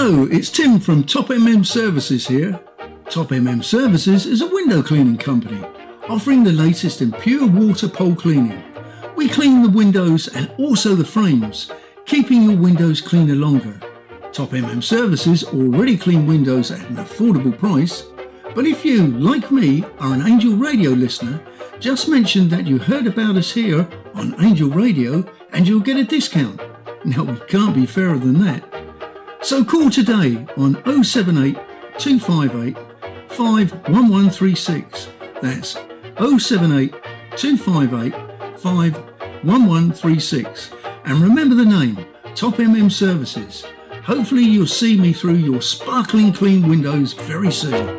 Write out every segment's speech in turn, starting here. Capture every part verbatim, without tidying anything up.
Hello, it's Tim from Top M M Services here. Top M M Services is a window cleaning company offering the latest in pure water pole cleaning. We clean the windows and also the frames, keeping your windows cleaner longer. Top M M Services already clean windows at an affordable price, but if you, like me, are an Angel Radio listener, just mention that you heard about us here on Angel Radio and you'll get a discount. Now, we can't be fairer than that. So call today on oh seven eight, two five eight, five one one three six. That's oh seven eight, two five eight, five one one three six. And remember the name, Top M M Services. Hopefully you'll see me through your sparkling clean windows very soon.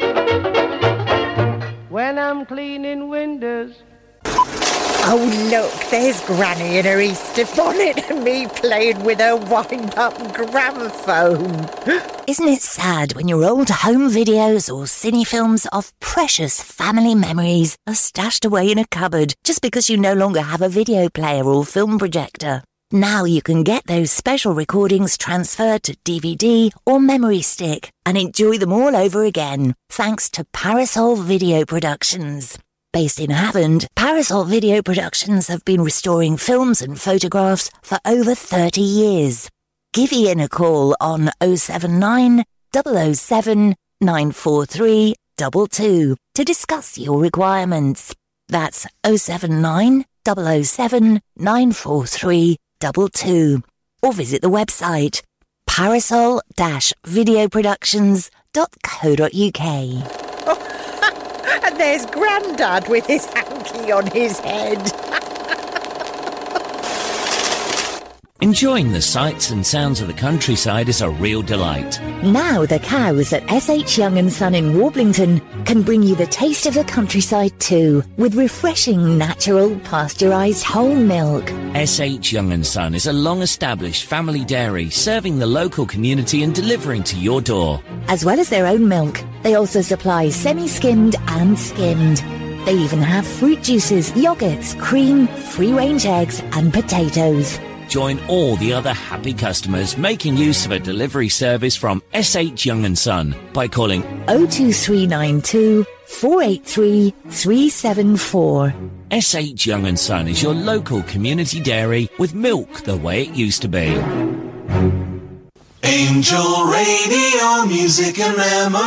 When I'm cleaning windows. Oh, look, there's Granny in her Easter bonnet and me playing with her wind-up gramophone. Isn't it sad when your old home videos or cine films of precious family memories are stashed away in a cupboard just because you no longer have a video player or film projector? Now you can get those special recordings transferred to D V D or memory stick and enjoy them all over again, thanks to Parasol Video Productions. Based in Havant, Parasol Video Productions have been restoring films and photographs for over thirty years. Give Ian a call on oh seven nine, double oh seven, nine four three two two to discuss your requirements. That's oh seven nine, double oh seven, nine four three two two. Or visit the website parasol dash video productions dot co dot uk. And there's Grandad with his hanky on his head. Enjoying the sights and sounds of the countryside is a real delight. Now the cows at S H Young and Son in Warblington can bring you the taste of the countryside too, with refreshing, natural, pasteurised whole milk. S H Young and Son is a long-established family dairy serving the local community and delivering to your door. As well as their own milk, they also supply semi-skimmed and skimmed. They even have fruit juices, yoghurts, cream, free-range eggs and potatoes. Join all the other happy customers making use of a delivery service from S H Young and Son by calling oh two three nine two, four eight three, three seven four. S H Young and Son is your local community dairy with milk the way it used to be. Angel Radio, music and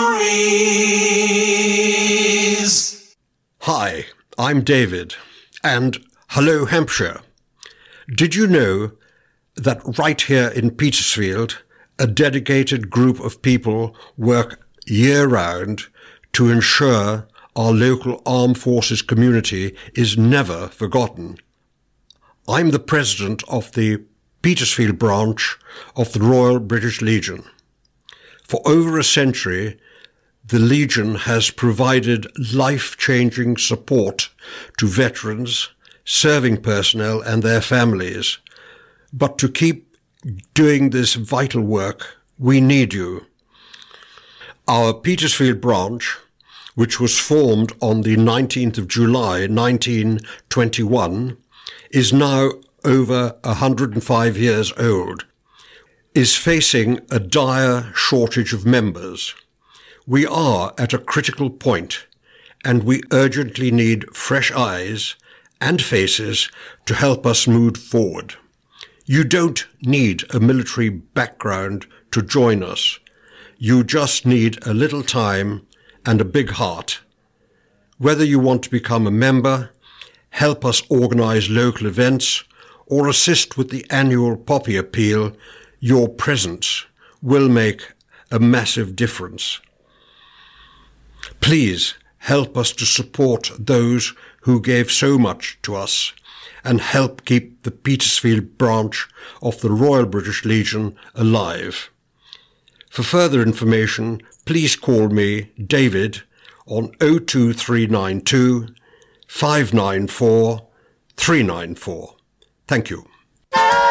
memories. Hi, I'm David, and hello Hampshire. Did you know that right here in Petersfield, a dedicated group of people work year-round to ensure our local armed forces community is never forgotten? I'm the president of the Petersfield branch of the Royal British Legion. For over a century, the Legion has provided life-changing support to veterans, serving personnel and their families. But to keep doing this vital work, we need you. Our Petersfield branch, which was formed on the nineteenth of July nineteen twenty-one, is now over one hundred five years old, is facing a dire shortage of members. We are at a critical point, and we urgently need fresh eyes and faces to help us move forward. You don't need a military background to join us. You just need a little time and a big heart. Whether you want to become a member, help us organise local events, or assist with the annual Poppy Appeal, your presence will make a massive difference. Please help us to support those who gave so much to us and help keep the Petersfield branch of the Royal British Legion alive. For further information, please call me, David, on oh two three nine two, five nine four, three nine four. Thank you.